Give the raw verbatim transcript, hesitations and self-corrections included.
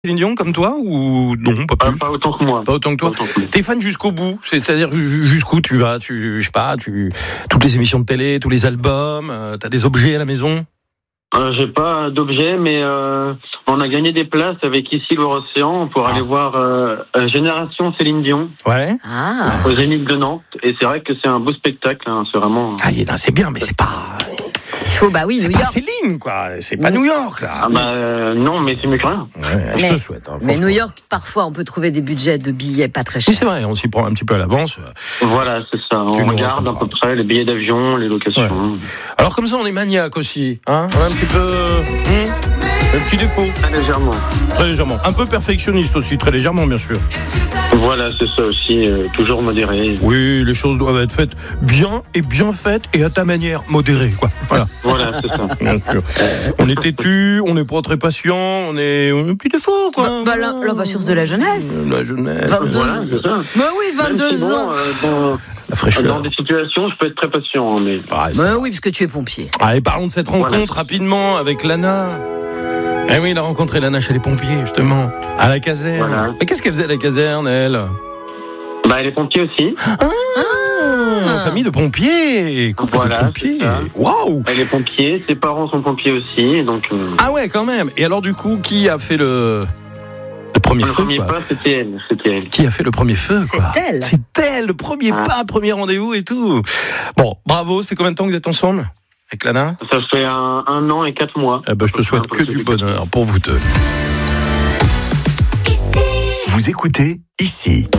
Céline Dion comme toi ou non, pas plus? Pas, pas autant que moi. Pas autant que toi. Pas autant que moi. T'es fan jusqu'au bout, c'est-à-dire jusqu'où tu vas, tu, je sais pas, tu toutes les émissions de télé, tous les albums, euh, t'as des objets à la maison? Euh, j'ai pas d'objet, mais euh, on a gagné des places avec Ici Loire-Océan pour ah. aller voir euh, Génération Céline Dion. Ouais. Ah. Au Zénith de Nantes. Et c'est vrai que c'est un beau spectacle. Hein, c'est vraiment. Ah, c'est bien, mais c'est pas. Il faut, bah oui, c'est New pas York. Céline, quoi. C'est pas New York, là. Ah bah euh, non, mais c'est mieux que rien. Ouais, je mais, te souhaite. Hein, mais New York, parfois, on peut trouver des budgets de billets pas très chers. Oui, c'est vrai, on s'y prend un petit peu à l'avance. Voilà, c'est ça. On tu regarde à peu près les billets d'avion, les locations. Ouais. Alors comme ça, on est maniaque aussi, hein. On a un petit peu, hum, un petit défaut. Très légèrement. Très légèrement. Un peu perfectionniste aussi, très légèrement, bien sûr. Voilà, c'est ça aussi. Euh, toujours modéré. Oui, les choses doivent être faites bien et bien faites et à ta manière, modérée, quoi. Voilà. Voilà, c'est ça. Bien sûr. On est têtu, on n'est pas très patient, on est, on est un petit défaut, quoi. Bah, bah l'impatience de la jeunesse. La jeunesse. vingt-deux Voilà, c'est ça. Bah oui, vingt-deux si ans. Bon, euh, dans, la fraîcheur. Dans des situations, je peux être très patient, mais. Ah, bah oui, parce que tu es pompier. Allez, parlons de cette rencontre voilà. rapidement avec Lana. Eh oui, il a rencontré Lana chez les pompiers, justement, à la caserne. Voilà. Mais qu'est-ce qu'elle faisait à la caserne, elle? Bah, elle est pompier aussi. Ah, ah. Famille de pompiers. Couple voilà, de pompiers. Waouh. Elle est pompier, ses parents sont pompiers aussi, donc. Euh... Ah ouais, quand même. Et alors, du coup, qui a fait le le premier le feu? Le premier quoi. pas, c'était elle, c'était elle. Qui a fait le premier feu? C'est quoi. elle. C'est elle, le premier ah. pas, premier rendez-vous et tout. Bon, bravo. Ça fait combien de temps que vous êtes ensemble avec Lana? Ça fait un, un an et quatre mois. Eh ben, je te souhaite que du bonheur pour vous deux. Vous écoutez Ici.